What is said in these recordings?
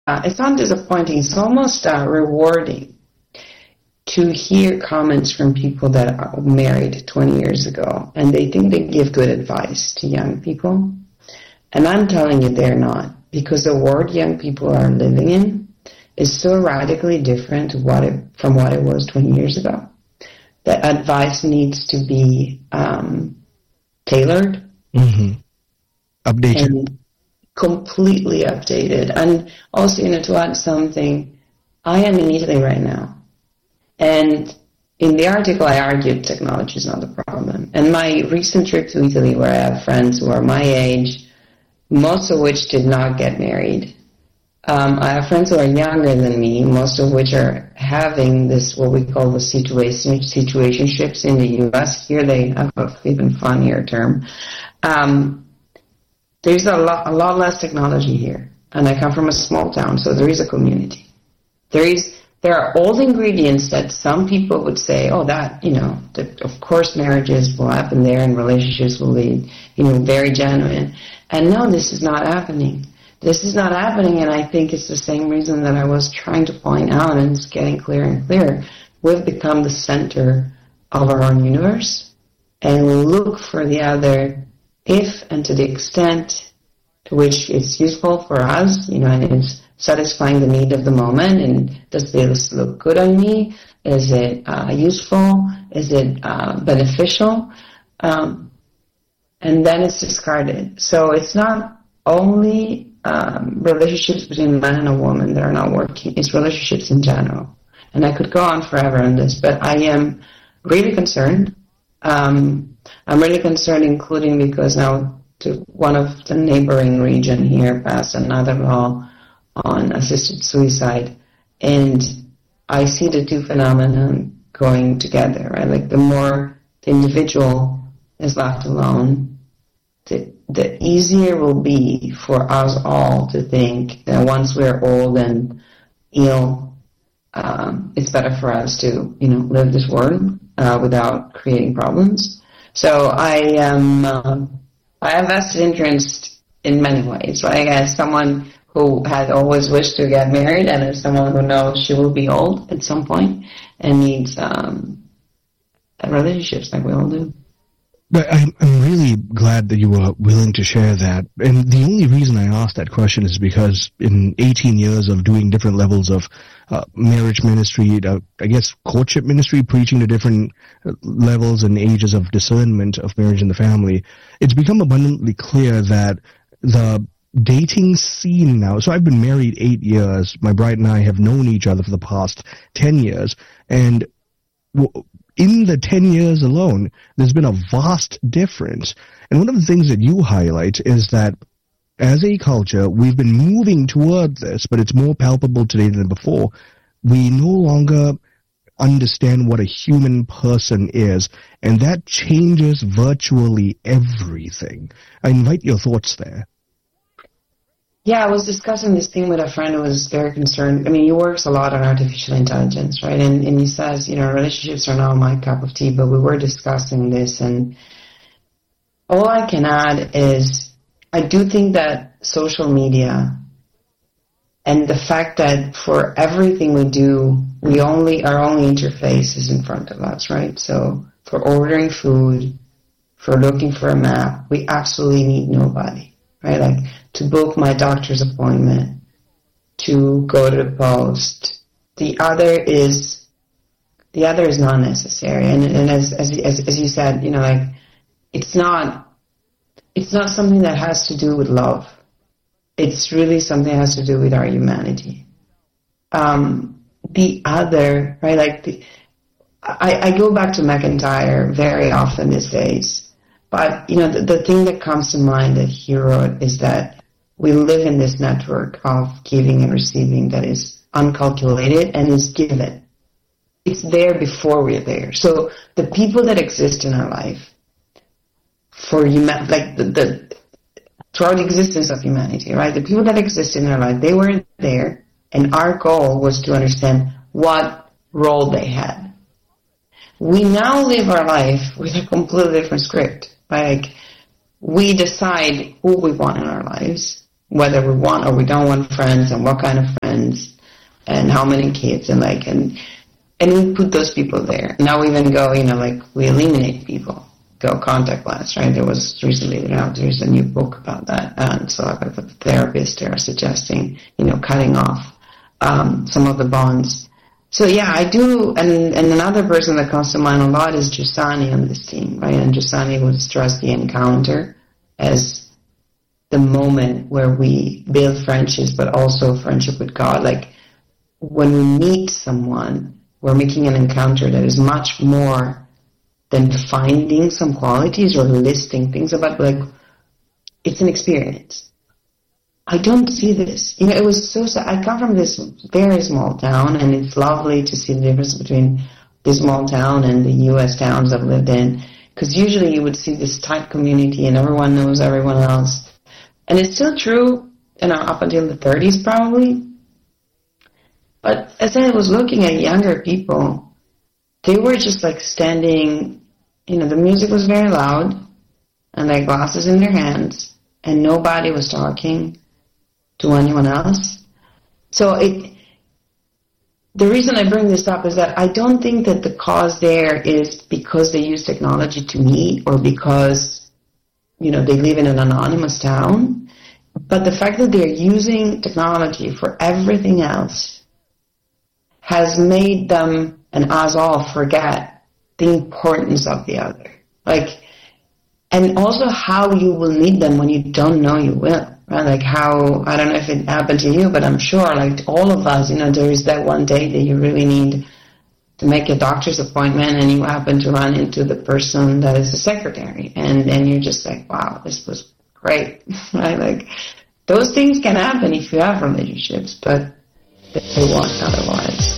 it's not disappointing. It's almost rewarding to hear comments from people that are married 20 years ago, and they think they give good advice to young people. And I'm telling you, they're not, because the world young people are living in is so radically different from what it was 20 years ago. The advice needs to be tailored, updated, and completely updated. And also, to add something, I am in Italy right now. And in the article, I argued technology is not the problem. And my recent trip to Italy, where I have friends who are my age, most of which did not get married. I have friends who are younger than me, most of which are having this, what we call the situationships in the U.S. Here they have an even funnier term. There's a lot less technology here. And I come from a small town, so there is a community. There are all the ingredients that some people would say, that of course marriages will happen there and relationships will be, very genuine. And no, this is not happening. This is not happening, and I think it's the same reason that I was trying to point out, and it's getting clearer and clearer. We've become the center of our own universe, and we look for the other if and to the extent to which it's useful for us, and it's satisfying the need of the moment, and does this look good on me? Is it useful? Is it beneficial? And then it's discarded. So it's not only relationships between a man and a woman that are not working, it's relationships in general. And I could go on forever on this, but I am really concerned. I'm really concerned, including because now one of the neighboring region here passed another law on assisted suicide, and I see the two phenomena going together, right? Like the more the individual is left alone, the easier will be for us all to think that once we're old and ill, it's better for us to, live this world without creating problems. So I have vested interest in many ways, right? As someone who had always wished to get married, and as someone who knows she will be old at some point and needs relationships like we all do. But I'm really glad that you were willing to share that. And the only reason I asked that question is because in 18 years of doing different levels of marriage ministry, I guess courtship ministry, preaching to different levels and ages of discernment of marriage and the family, it's become abundantly clear that the dating scene now, so I've been married 8 years, my bride and I have known each other for the past 10 years, and in the 10 years alone, there's been a vast difference. And one of the things that you highlight is that as a culture, we've been moving toward this, but it's more palpable today than before. We no longer understand what a human person is, and that changes virtually everything. I invite your thoughts there. Yeah, I was discussing this thing with a friend who was very concerned. I mean, he works a lot on artificial intelligence, right? And he says, relationships are not my cup of tea, but we were discussing this, and all I can add is I do think that social media and the fact that for everything we do, our only interface is in front of us, right? So for ordering food, for looking for a map, we absolutely need nobody, right? Like, to book my doctor's appointment, to go to the post. The other is not necessary. And as you said, it's not something that has to do with love. It's really something that has to do with our humanity. The other, right? Like I go back to McIntyre very often these days. But, the thing that comes to mind that he wrote is that we live in this network of giving and receiving that is uncalculated and is given. It's there before we're there. So the people that exist in our life, throughout the existence of humanity, right? The people that exist in our life, they were there, and our goal was to understand what role they had. We now live our life with a completely different script. Like, we decide who we want in our lives. whether we want or we don't want friends, and what kind of friends, and how many kids, and we put those people there. Now we even go, we eliminate people, go contactless, right? There was recently, there's a new book about that, and so the therapists are suggesting, cutting off some of the bonds. So yeah, I do, and another person that comes to mind a lot is Giussani on this team, right? And Giussani would stress the encounter as the moment where we build friendships, but also friendship with God. Like, when we meet someone, we're making an encounter that is much more than finding some qualities or listing things about, it's an experience. I don't see this. It was so sad. I come from this very small town, and it's lovely to see the difference between this small town and the U.S. towns I've lived in, because usually you would see this tight community and everyone knows everyone else. And it's still true, up until the 30s probably. But as I was looking at younger people, they were just standing, the music was very loud, and they had glasses in their hands, and nobody was talking to anyone else. So the reason I bring this up is that I don't think that the cause there is because they use technology to meet, or because, they live in an anonymous town, but the fact that they're using technology for everything else has made them and us all forget the importance of the other. And also how you will need them when you don't know you will. Right? How, I don't know if it happened to you, but I'm sure, all of us, there is that one day that you really need to make a doctor's appointment, and you happen to run into the person that is the secretary, and you're just wow, this was great. Right? Those things can happen if you have relationships, but they won't otherwise.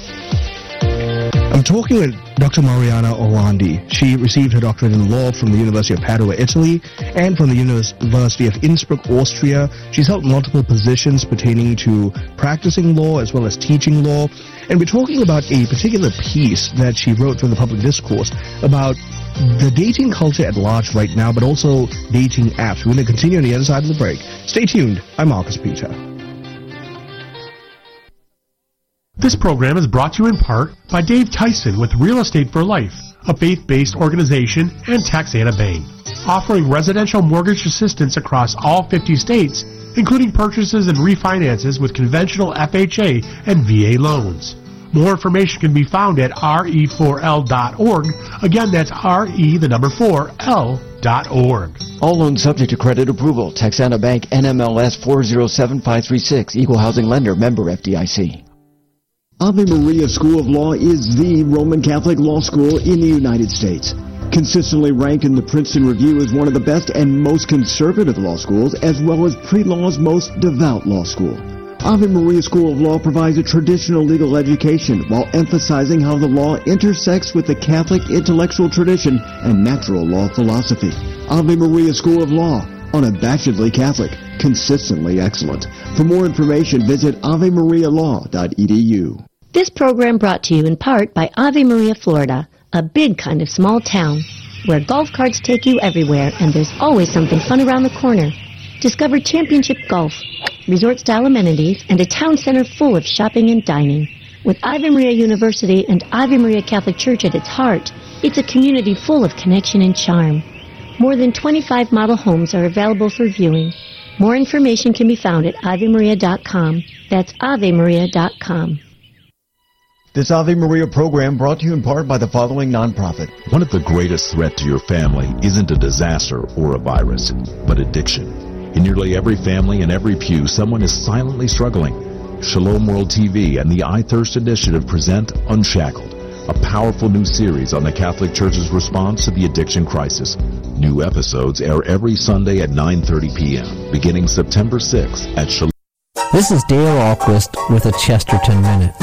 I'm talking with Dr. Mariana Orlandi. She received her doctorate in law from the University of Padua, Italy, and from the University of Innsbruck, Austria. She's held multiple positions pertaining to practicing law as well as teaching law. And we're talking about a particular piece that she wrote for the Public Discourse about the dating culture at large right now, but also dating apps. We're going to continue on the other side of the break. Stay tuned. I'm Marcus Peter. This program is brought to you in part by Dave Tyson with Real Estate for Life, a faith-based organization, and Texana Bank, offering residential mortgage assistance across all 50 states, including purchases and refinances with conventional FHA and VA loans. More information can be found at re4l.org. Again, that's re4l.org. All loans subject to credit approval. Texana Bank, NMLS 407536, Equal Housing Lender, member FDIC. Ave Maria School of Law is the Roman Catholic law school in the United States. Consistently ranked in the Princeton Review as one of the best and most conservative law schools, as well as pre-law's most devout law school. Ave Maria School of Law provides a traditional legal education while emphasizing how the law intersects with the Catholic intellectual tradition and natural law philosophy. Ave Maria School of Law, unabashedly Catholic, consistently excellent. For more information, visit avemarialaw.edu. This program brought to you in part by Ave Maria, Florida, a big kind of small town where golf carts take you everywhere and there's always something fun around the corner. Discover championship golf, resort-style amenities, and a town center full of shopping and dining. With Ave Maria University and Ave Maria Catholic Church at its heart, it's a community full of connection and charm. More than 25 model homes are available for viewing. More information can be found at AveMaria.com. That's AveMaria.com. This Ave Maria program brought to you in part by the following nonprofit. One of the greatest threats to your family isn't a disaster or a virus, but addiction. In nearly every family and every pew, someone is silently struggling. Shalom World TV and the I Thirst Initiative present Unshackled, a powerful new series on the Catholic Church's response to the addiction crisis. New episodes air every Sunday at 9:30 p.m., beginning September 6th at Shalom. This is Dale Ahlquist with a Chesterton Minute.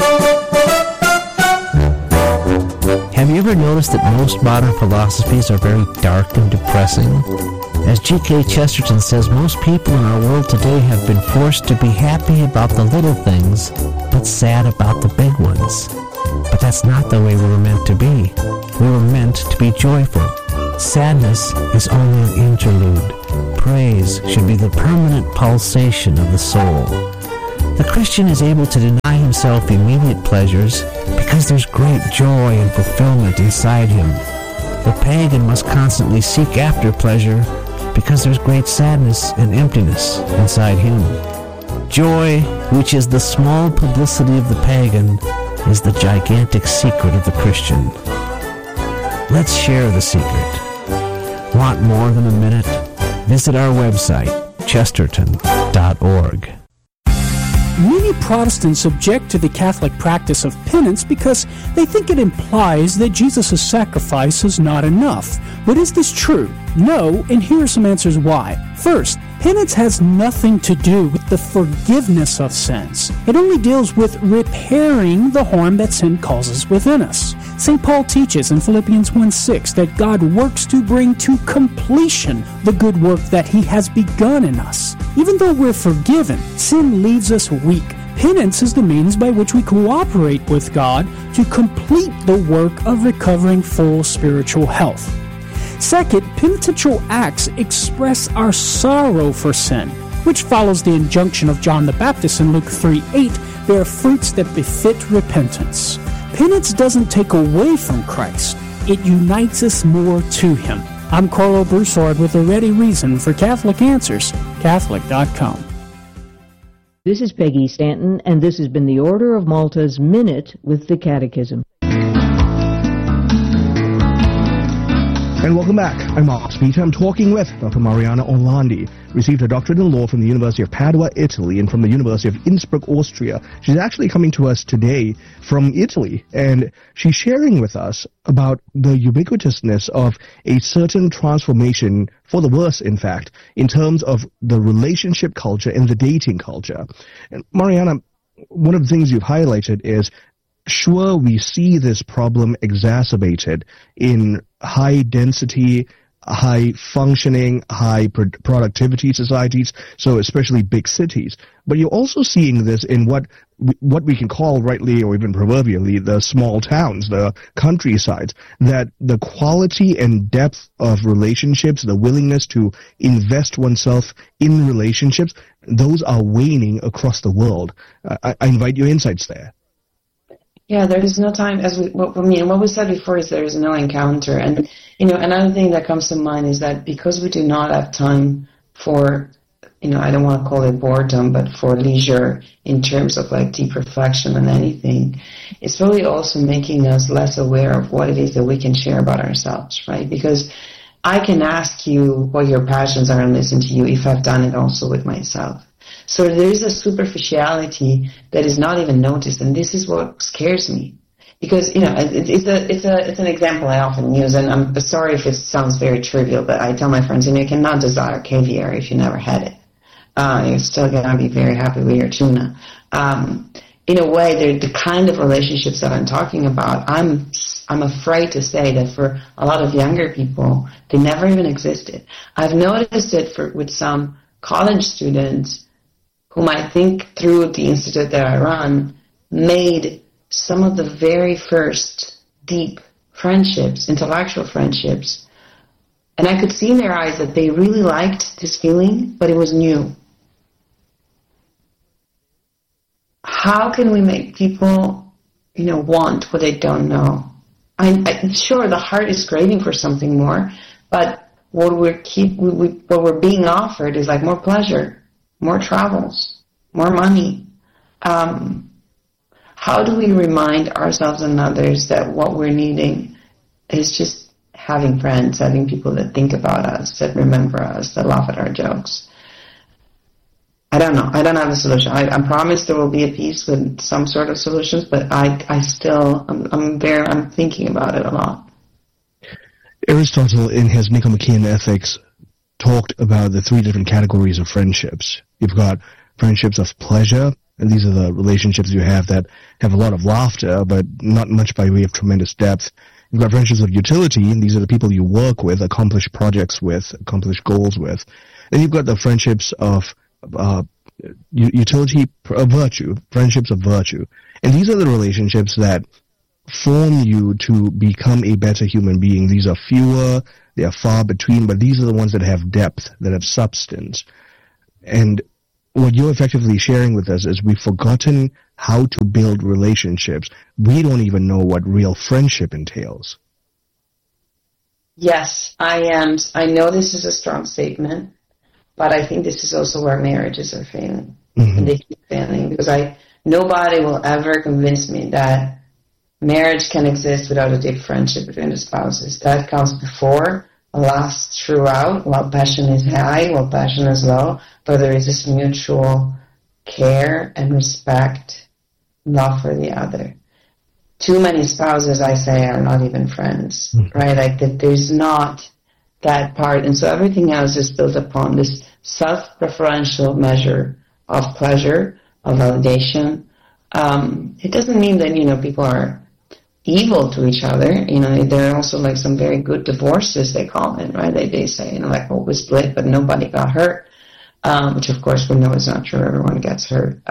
Have you ever noticed that most modern philosophies are very dark and depressing? As G.K. Chesterton says, most people in our world today have been forced to be happy about the little things, but sad about the big ones. But that's not the way we were meant to be. We were meant to be joyful. Sadness is only an interlude. Praise should be the permanent pulsation of the soul. The Christian is able to deny himself immediate pleasures because there's great joy and fulfillment inside him. The pagan must constantly seek after pleasure because there's great sadness and emptiness inside him. Joy, which is the small publicity of the pagan, is the gigantic secret of the Christian. Let's share the secret. Want more than a minute? Visit our website, chesterton.org. Many Protestants object to the Catholic practice of penance because they think it implies that Jesus' sacrifice is not enough. But is this true? No, and here are some answers why. First, penance has nothing to do with the forgiveness of sins. It only deals with repairing the harm that sin causes within us. St. Paul teaches in Philippians 1:6 that God works to bring to completion the good work that He has begun in us. Even though we're forgiven, sin leaves us weak. Penance is the means by which we cooperate with God to complete the work of recovering full spiritual health. Second, penitential acts express our sorrow for sin, which follows the injunction of John the Baptist in Luke 3:8, bear fruits that befit repentance. Penance doesn't take away from Christ. It unites us more to Him. I'm Carlo Broussard with a ready reason for Catholic Answers, Catholic.com. This is Peggy Stanton, and this has been the Order of Malta's Minute with the Catechism. And welcome back. I'm Mark Peter. I'm talking with Dr. Mariana Orlandi. Received her doctorate in law from the University of Padua, Italy, and from the University of Innsbruck, Austria. She's actually coming to us today from Italy, and she's sharing with us about the ubiquitousness of a certain transformation, for the worse, in fact, in terms of the relationship culture and the dating culture. And Mariana, one of the things you've highlighted is, sure, we see this problem exacerbated in high-density, high-functioning, high-productivity societies, so especially big cities. But you're also seeing this in what we can call, rightly or even proverbially, the small towns, the countrysides, that the quality and depth of relationships, the willingness to invest oneself in relationships, those are waning across the world. I invite your insights there. Yeah, there is no time, what we said before is there is no encounter. And, another thing that comes to mind is that because we do not have time for, I don't want to call it boredom, but for leisure in terms of like deep reflection on anything, it's really also making us less aware of what it is that we can share about ourselves, right? Because I can ask you what your passions are and listen to you if I've done it also with myself. So there is a superficiality that is not even noticed, and this is what scares me. Because, it's an example I often use, and I'm sorry if it sounds very trivial, but I tell my friends, you cannot desire caviar if you never had it. You're still going to be very happy with your tuna. In a way, they're the kind of relationships that I'm talking about. I'm afraid to say that for a lot of younger people, they never even existed. I've noticed it with some college students whom I think through the institute that I run made some of the very first deep friendships, intellectual friendships. And I could see in their eyes that they really liked this feeling, but it was new. How can we make people, want what they don't know? I'm sure the heart is craving for something more, but what we're being offered is like more pleasure, more travels, more money. How do we remind ourselves and others that what we're needing is just having friends, having people that think about us, that remember us, that laugh at our jokes? I don't know. I don't have a solution. I promise there will be a piece with some sort of solutions, but I'm thinking about it a lot. Aristotle, in his Nicomachean Ethics, talked about the three different categories of friendships. You've got friendships of pleasure, and these are the relationships you have that have a lot of laughter, but not much by way of tremendous depth. You've got friendships of utility, and these are the people you work with, accomplish projects with, accomplish goals with. Then you've got the friendships of utility, virtue, friendships of virtue. And these are the relationships that form you to become a better human being. These are fewer, They are far between, but these are the ones that have depth, that have substance. And what you're effectively sharing with us is we've forgotten how to build relationships. We don't even know what real friendship entails. Yes, I am. I know this is a strong statement, but I think this is also where marriages are failing. Mm-hmm. And they keep failing because nobody will ever convince me that marriage can exist without a deep friendship between the spouses. That comes before, lasts throughout, while passion is high, while passion is low, but there is this mutual care and respect, love for the other. Too many spouses, I say, are not even friends, right? Like that, there's not that part, and so everything else is built upon this self-preferential measure of pleasure, of validation. It doesn't mean that people are evil to each other. There are also like some very good divorces, they call it, right? They say, like, we split, but nobody got hurt, which of course we know is not true. Everyone gets hurt.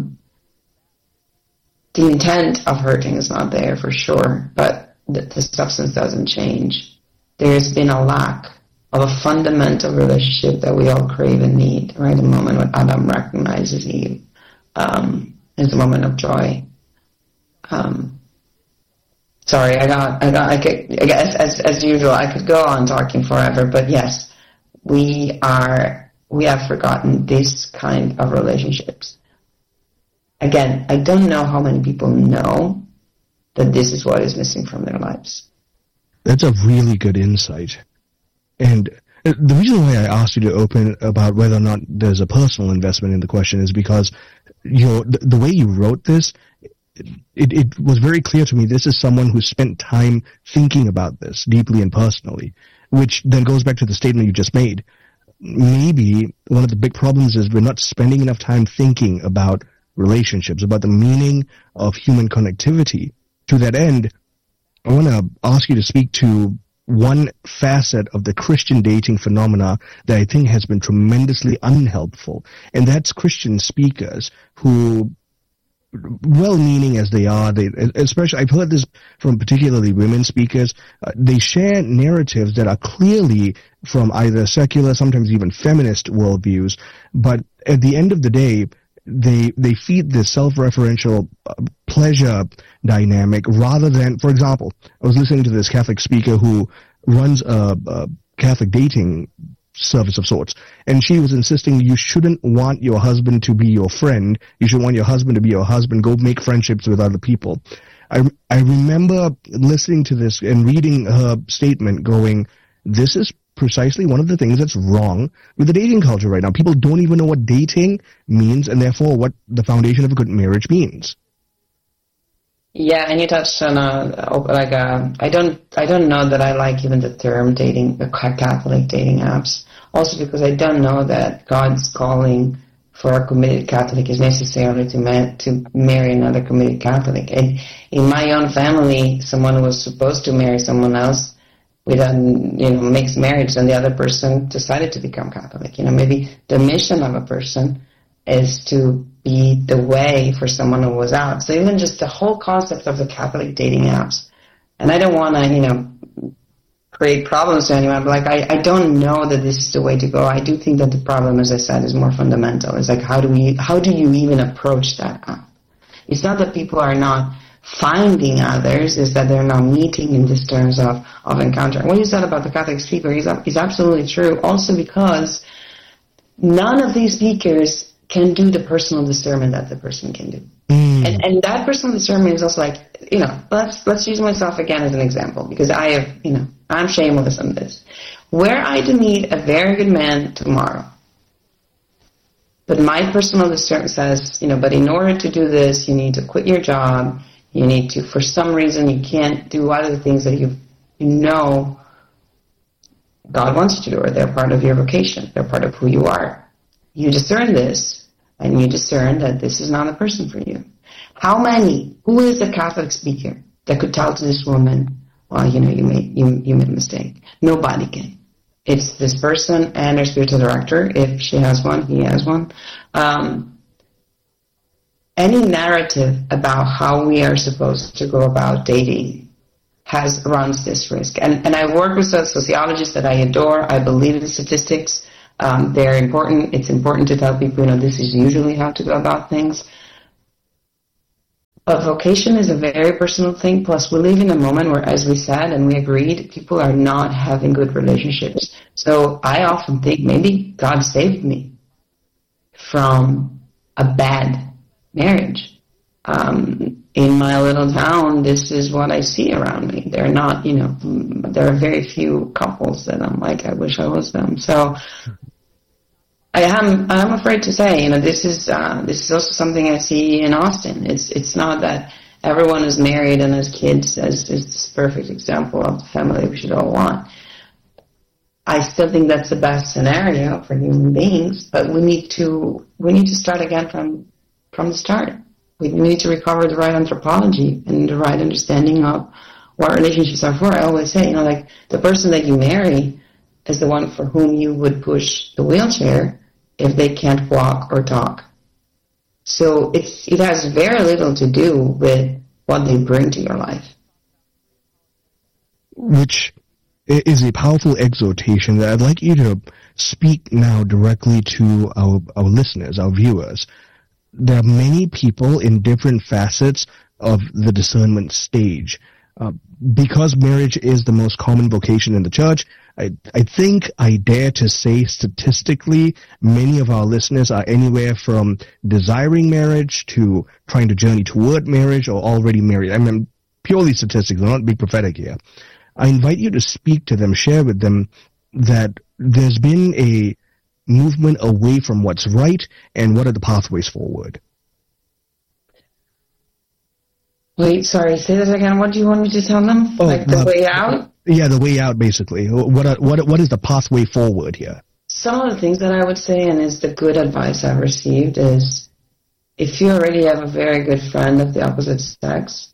The intent of hurting is not there for sure, but the substance doesn't change. There's been a lack of a fundamental relationship that we all crave and need, right? The moment when Adam recognizes Eve is the moment of joy. Sorry, I guess as usual, I could go on talking forever, but yes, we have forgotten this kind of relationships. Again, I don't know how many people know that this is what is missing from their lives. That's a really good insight. And the reason why I asked you to open about whether or not there's a personal investment in the question is because the way you wrote this, it was very clear to me this is someone who spent time thinking about this deeply and personally, which then goes back to the statement you just made. Maybe one of the big problems is we're not spending enough time thinking about relationships, about the meaning of human connectivity. To that end, I want to ask you to speak to one facet of the Christian dating phenomena that I think has been tremendously unhelpful, and that's Christian speakers who, well-meaning as they are, especially I've heard this from particularly women speakers, they share narratives that are clearly from either secular, sometimes even feminist worldviews, but at the end of the day, they feed this self-referential pleasure dynamic rather than, for example, I was listening to this Catholic speaker who runs a Catholic dating service of sorts, and she was insisting you shouldn't want your husband to be your friend, you should want your husband to be your husband, go make friendships with other people. I remember listening to this and reading her statement going, this is precisely one of the things that's wrong with the dating culture right now. People don't even know what dating means and therefore what the foundation of a good marriage means. Yeah, and you touched on I don't know that I like even the term dating, the Catholic dating apps. Also because I don't know that God's calling for a committed Catholic is necessarily to marry another committed Catholic. And in my own family, someone who was supposed to marry someone else with a mixed marriage, and the other person decided to become Catholic. Maybe the mission of a person is to be the way for someone who was out. So even just the whole concept of the Catholic dating apps, and I don't want to, create problems to anyone, but I don't know that this is the way to go. I do think that the problem, as I said, is more fundamental. It's like, how do you even approach that app? It's not that people are not finding others, is that they're not meeting in these terms of encounter. What you said about the Catholic speaker is absolutely true, also because none of these speakers can do the personal discernment that the person can do. And that personal discernment is also like, let's use myself again as an example, because I'm shameless on this. Were I to meet a very good man tomorrow, but my personal discernment says, but in order to do this, you need to quit your job, you need to, for some reason, you can't do other things that God wants you to do, or they're part of your vocation, they're part of who you are. You discern this, and you discern that this is not a person for you. Who is a Catholic speaker that could tell to this woman, well, you made a mistake? Nobody can. It's this person and her spiritual director, if she has one, he has one. Any narrative about how we are supposed to go about dating runs this risk. And I work with sociologists that I adore. I believe in statistics. They're important. It's important to tell people, this is usually how to go about things. But vocation is a very personal thing. Plus, we live in a moment where, as we said and we agreed, people are not having good relationships. So I often think maybe God saved me from a bad marriage. In my little town, this is what I see around me. They're not, there are very few couples that I'm like, I wish I was them. So I'm afraid to say, this is also something I see in Austin. It's not that everyone is married and has kids as this perfect example of the family we should all want. I still think that's the best scenario for human beings, but we need to start again from the start. We need to recover the right anthropology and the right understanding of what relationships are for. I always say, the person that you marry is the one for whom you would push the wheelchair if they can't walk or talk. So it has very little to do with what they bring to your life. Which is a powerful exhortation that I'd like you to speak now directly to our listeners, our viewers. There are many people in different facets of the discernment stage. Because marriage is the most common vocation in the church, I think I dare to say statistically, many of our listeners are anywhere from desiring marriage to trying to journey toward marriage or already married. I mean, purely statistics, I'm not being prophetic here. I invite you to speak to them, share with them that there's been a movement away from what's right and what are the pathways forward. Wait, sorry, say that again. What do you want me to tell them? The way out? Yeah, the way out, basically. What is the pathway forward here? Some of the things that I would say, and is the good advice I've received, is if you already have a very good friend of the opposite sex,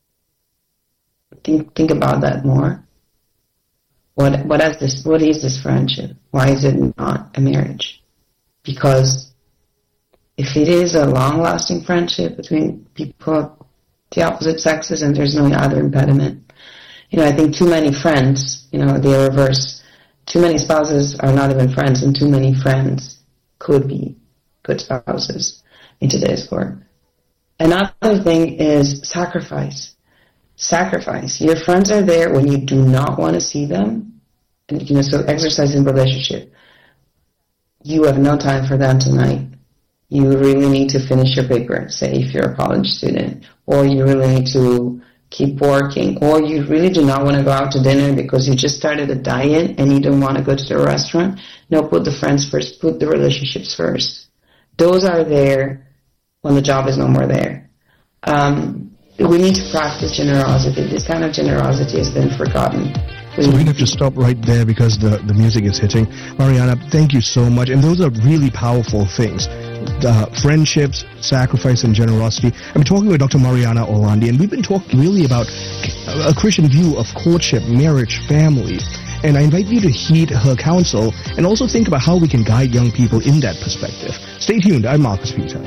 think about that more. What is this friendship? Why is it not a marriage? Because if it is a long-lasting friendship between people of the opposite sexes and there's no other impediment, I think too many friends, they reverse. Too many spouses are not even friends, and too many friends could be good spouses in today's world. Another thing is sacrifice. Sacrifice. Your friends are there when you do not want to see them. And, so exercise in relationship. You have no time for them tonight. You really need to finish your paper, say if you're a college student, or you really need to keep working, or you really do not want to go out to dinner because you just started a diet and you don't want to go to the restaurant. No, put the friends first, put the relationships first. Those are there when the job is no more there. We need to practice generosity. This kind of generosity has been forgotten. So we're going to have to stop right there because the music is hitting. Mariana, thank you so much. And those are really powerful things. Friendships, sacrifice, and generosity. I'm talking with Dr. Mariana Orlandi, and we've been talking really about a Christian view of courtship, marriage, family. And I invite you to heed her counsel and also think about how we can guide young people in that perspective. Stay tuned. I'm Marcus Peter.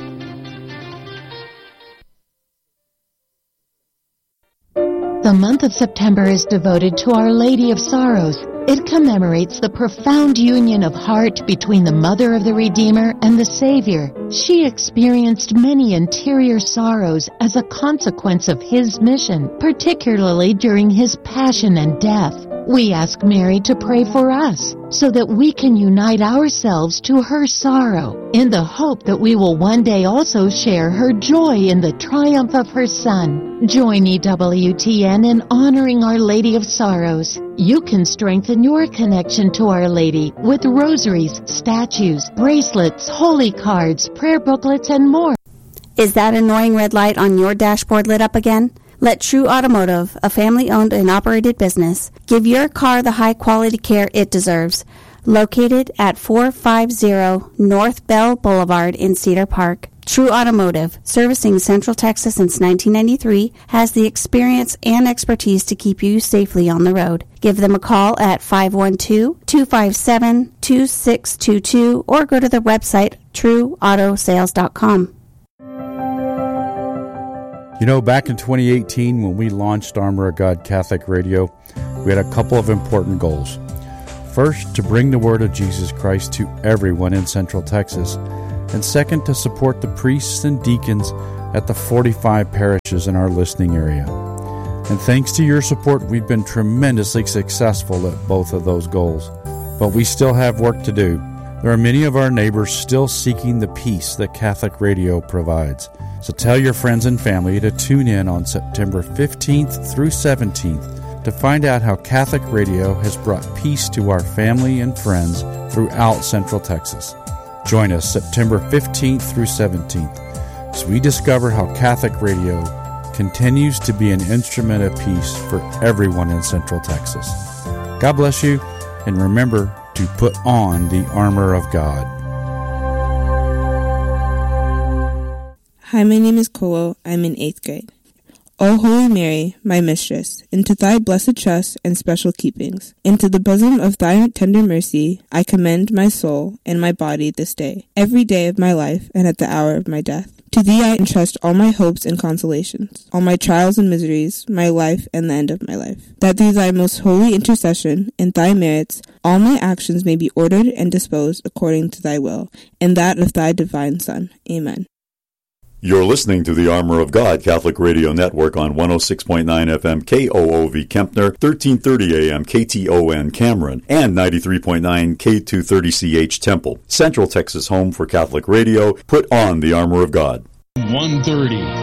The month of September is devoted to Our Lady of Sorrows. It commemorates the profound union of heart between the Mother of the Redeemer and the Savior. She experienced many interior sorrows as a consequence of His mission, particularly during His passion and death. We ask Mary to pray for us so that we can unite ourselves to her sorrow in the hope that we will one day also share her joy in the triumph of her Son. Join EWTN in honoring Our Lady of Sorrows. You can strengthen your connection to Our Lady with rosaries, statues, bracelets, holy cards, prayer booklets, and more. Is that annoying red light on your dashboard lit up again? Let True Automotive, a family-owned and operated business, give your car the high-quality care it deserves. Located at 450 North Bell Boulevard in Cedar Park, True Automotive, servicing Central Texas since 1993, has the experience and expertise to keep you safely on the road. Give them a call at 512-257-2622 or go to their website, trueautosales.com. You know, back in 2018 when we launched Armor of God Catholic Radio, we had a couple of important goals. First, to bring the word of Jesus Christ to everyone in Central Texas, and second, to support the priests and deacons at the 45 parishes in our listening area. And thanks to your support, we've been tremendously successful at both of those goals. But we still have work to do. There are many of our neighbors still seeking the peace that Catholic Radio provides. So tell your friends and family to tune in on September 15th through 17th to find out how Catholic Radio has brought peace to our family and friends throughout Central Texas. Join us September 15th through 17th as we discover how Catholic Radio continues to be an instrument of peace for everyone in Central Texas. God bless you, and remember to put on the armor of God. Hi, my name is Kolo. I'm in 8th grade. O Holy Mary, my mistress, into thy blessed trust and special keepings, into the bosom of thy tender mercy, I commend my soul and my body this day, every day of my life, and at the hour of my death. To thee I entrust all my hopes and consolations, all my trials and miseries, my life and the end of my life. That through thy most holy intercession and thy merits, all my actions may be ordered and disposed according to thy will, and that of thy divine Son. Amen. You're listening to the Armor of God Catholic Radio Network on 106.9 FM KOOV Kempner, 1330 AM KTON Cameron, and 93.9 K230CH Temple. Central Texas home for Catholic Radio. Put on the Armor of God. 1:30.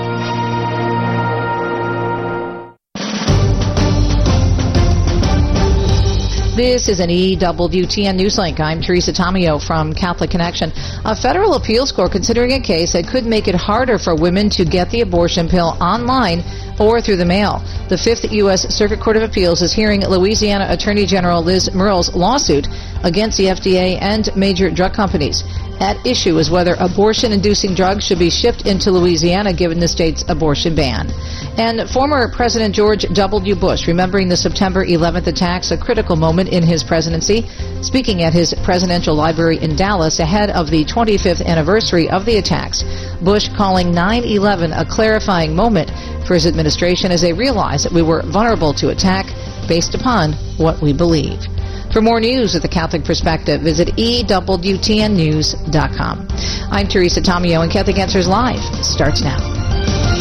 This is an EWTN Newslink. I'm Teresa Tomeo from Catholic Connection. A federal appeals court considering a case that could make it harder for women to get the abortion pill online or through the mail. The Fifth U.S. Circuit Court of Appeals is hearing Louisiana Attorney General Liz Murrell's lawsuit against the FDA and major drug companies. At issue is whether abortion-inducing drugs should be shipped into Louisiana given the state's abortion ban. And former President George W. Bush, remembering the September 11th attacks, a critical moment in his presidency, speaking at his presidential library in Dallas ahead of the 25th anniversary of the attacks. Bush calling 9/11 a clarifying moment for his administration as they realized that we were vulnerable to attack based upon what we believe. For more news with the Catholic Perspective, visit EWTNnews.com. I'm Teresa Tomeo, and Catholic Answers Live starts now.